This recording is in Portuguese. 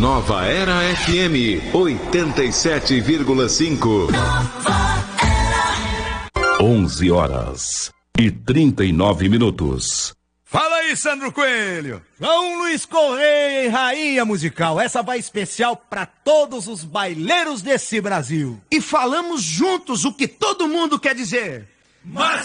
Nova Era FM 87,5. 11h39. Fala aí, Sandro Coelho. João Luiz Correia e Rainha Musical. Essa vai especial para todos os baileiros desse Brasil. E falamos juntos o que todo mundo quer dizer.